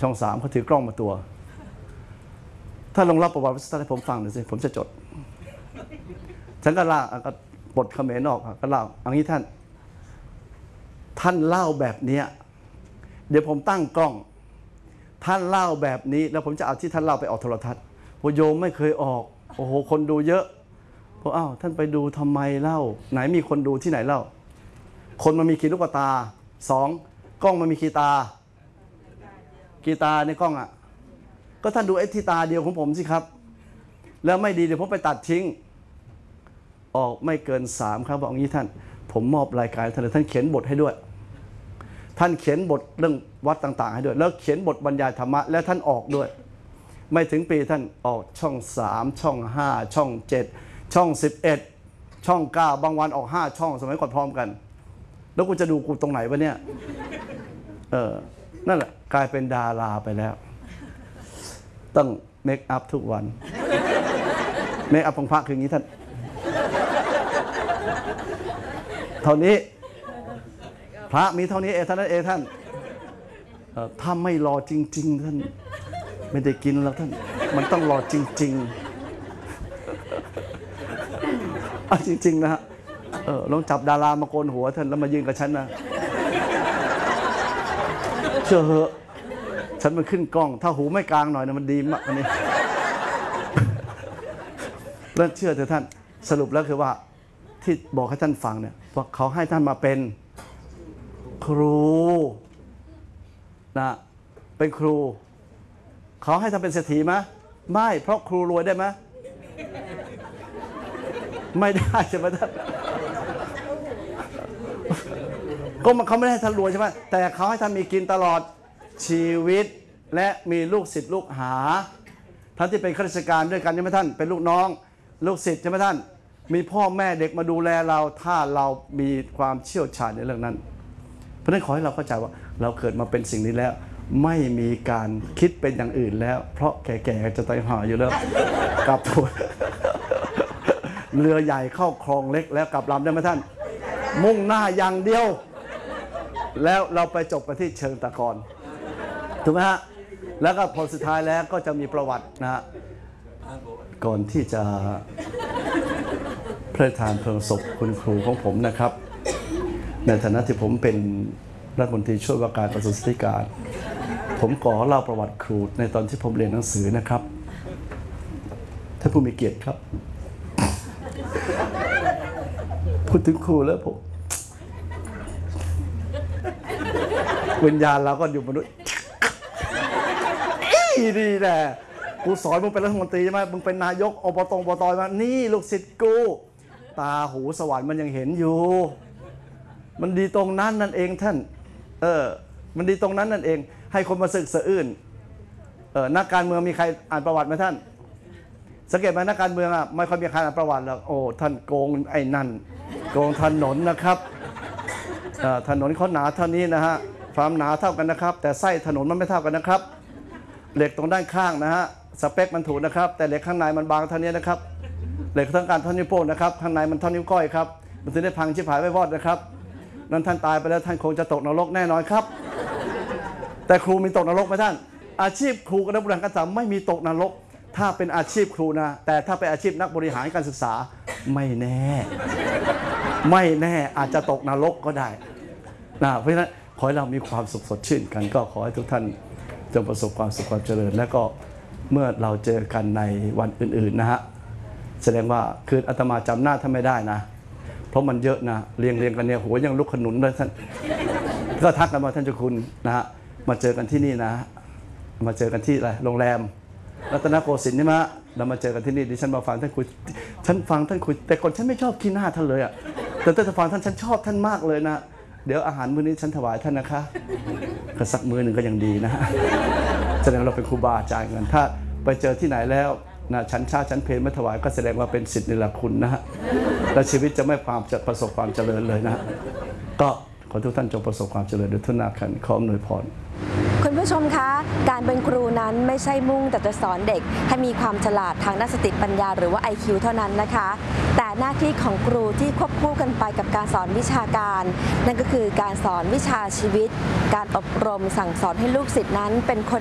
ช่อง3เขาถือกล้องมาตัวถ้าลงรับประวัติศาสตร์ให้ผมฟังหน่อยสิผมจะจดฉันก็เล่าก็บทเขมรออกก็เล่าอันนี้ท่านเล่าแบบนี้เดี๋ยวผมตั้งกล้องท่านเล่าแบบนี้แล้วผมจะเอาที่ท่านเล่าไปออกโทรทัศน์โยมไม่เคยออกโอ้โหคนดูเยอะเพราะอ้าวท่านไปดูทำไมเล่าไหนมีคนดูที่ไหนเล่าคนมันมีกี่ลูกตา2กล้องมันมีกี่ตาในกล้องก็ท่านดูไอ้ที่ตาเดียวของผมสิครับแล้วไม่ดีเดี๋ยวผมไปตัดทิ้งออกไม่เกิน3ครับบอกงี้ท่านผมมอบรายการท่านเขียนบทให้ด้วยท่านเขียนบทเรื่องวัดต่างๆให้ด้วยแล้วเขียนบทบรรยายธรรมะและท่านออกด้วยไม่ถึงปีท่านออกช่อง3ช่อง5ช่อง7ช่อง11ช่อง9บางวันออก5ช่องสมัยก่อนพร้อมกันแล้วกูจะดูกูตรงไหนวะเนี่ยนั่นแหละกลายเป็นดาราไปแล้วต้องเมคอัพทุกวันเมคอัพของพระคืออย่างนี้ท่านเท่านี้พระมีเท่านี้เท่านั้นท่านถ้าไม่รอจริงๆท่านไม่ได้กินแล้วท่านมันต้องรอจริงๆจริงๆนะฮะลองจับดารามาโกนหัวท่านแล้วมายืนกับฉันนะเชื่อเหอะฉันมันขึ้นกล้องถ้าหูไม่กลางหน่อยนะมันดีมากอันนี้แล้วเชื่อเถอะท่านสรุปแล้วคือว่าที่บอกให้ท่านฟังเนี่ยว่าเขาให้ท่านมาเป็นครูนะเป็นครูเขาให้ท่านเป็นเศรษฐีไหมไม่เพราะครูรวยได้ไหมไม่ได้ใช่ไหมท่านก็เขาไม่ได้ให้ท่านรวยใช่ไหมแต่เขาให้ท่านมีกินตลอดชีวิตและมีลูกศิษย์ลูกหาท่านที่เป็นข้าราชการด้วยกันใช่ไหมท่านเป็นลูกน้องลูกศิษย์ใช่ไหมท่านมีพ่อแม่เด็กมาดูแลเราถ้าเรามีความเชี่ยวชาญในเรื่องนั้นเพราะฉะนั้นขอให้เราเข้าใจว่าเราเกิดมาเป็นสิ่งนี้แล้วไม่มีการคิดเป็นอย่างอื่นแล้วเพราะแก่ๆจะตายห่าอยู่แล้วกลับตัวเรือใหญ่เข้าคลองเล็กแล้วกลับลำได้ไหมท่านมุ่งหน้าอย่างเดียวแล้วเราไปจบกันที่เชิงตะกอนถูกไหมฮะแล้วก็พอสุดท้ายแล้วก็จะมีประวัตินะฮะก่อนที่จะพระราชทานเพลิงศพคุณครูของผมนะครับในฐานะที่ผมเป็นรัฐมนตรีช่วยว่าการกระทรวงศึกษาธิการผมขอเล่าประวัติครูในตอนที่ผมเรียนหนังสือนะครับท่านผู้มีเกียรติครับพูดถึงครูแล้วผมวิญญาณเราก็อยู่มนุษย์ดีแน่กูสอนมึงเป็นรัฐมนตรีใช่ไหมมึงเป็นนายกอบตมานี่ลูกศิษย์กูตาหูสวรรค์มันยังเห็นอยู่มันดีตรงนั้นนั่นเองท่านมันดีตรงนั้นนั่นเองให้คนมาศึกษาอื่นนักการเมืองมีใครอ่านประวัติไหมท่านสังเกตไหมนักการเมืองไม่ค่อยมีใครอ่านประวัติหรอกโอ้ท่านโกงไอ้นั่นโกงถนนนะครับถนนเขาหนาเท่านี้นะฮะความหนาเท่ากันนะครับแต่ไส้ถนนมันไม่เท่ากันนะครับเหล็กตรงด้านข้างนะฮะสเปคมันถูกนะครับแต่เหล็กข้างในมันบางเท่านี้นะครับเหล็กทั้งการท่อนนิ้วโป้งนะครับข้างในมันท่อนนิ้วก้อยครับมันถึงได้พังชิบหายไปวอดนะครับนั้นท่านตายไปแล้วท่านคงจะตกนรกแน่นอนครับแต่ครูมีตกนรกไหมท่านอาชีพครูกับนักบริหารการศึกษาไม่มีตกนรกถ้าเป็นอาชีพครูนะแต่ถ้าเป็นอาชีพนักบริหารการศึกษาไม่แน่อาจจะตกนรกก็ได้นะเพราะฉะนั้นขอให้เรามีความสุขสดชื่นกันก็ขอให้ทุกท่านจงประสบความสุขความเจริญและก็เมื่อเราเจอกันในวันอื่นๆนะฮะแสดงว่าคืออาตมาจำหน้าท่านไม่ได้นะเพราะมันเยอะนะเรียงกันเนี่ยหัวยังลุกขนุนเลยท่านก็ทักกันมาท่านเจ้าคุณนะฮะมาเจอกันที่นี่นะมาเจอกันที่อะไรโรงแรมรัตนโกสินทร์นี่มะเรามาเจอกันที่นี่ดิฉันมาฟังท่านคุยฉันฟังท่านคุยแต่ก่อนฉันไม่ชอบขี้หน้าท่านเลยอ่ะแต่ท่านฟังท่านฉันชอบท่านมากเลยนะเดี๋ยวอาหารมื้อนี้ฉันถวายท่านนะคะก็สักมื้อหนึ่งก็ยังดีนะฮะแสดงเราเป็นครูบาอาจารย์กันถ้าไปเจอที่ไหนแล้วนะชั้นชาชั้นเพลไม่ถวายก็แสดงว่าเป็นศิษย์นิรคุณนะฮะและชีวิตจะไม่ประสบความเจริญเลยนะก็ขอทุกท่านจงประสบความเจริญโดยทุนนาขันขออำนวยพรคุณผู้ชมคะการเป็นครูนั้นไม่ใช่มุ่งแต่จะสอนเด็กให้มีความฉลาดทางด้านสติปัญญาหรือว่า IQ เท่านั้นนะคะแต่หน้าที่ของครูที่ควบคู่กันไปกับการสอนวิชาการนั่นก็คือการสอนวิชาชีวิตการอบรมสั่งสอนให้ลูกศิษย์นั้นเป็นคน